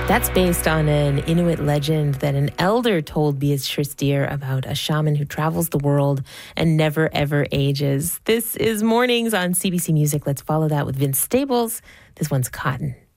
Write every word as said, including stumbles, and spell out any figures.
That's based on an Inuit legend that an elder told Beatrice Deer about a shaman who travels the world and never, ever ages. This is Mornings on C B C Music. Let's follow that with Vince Staples. This one's Cotton.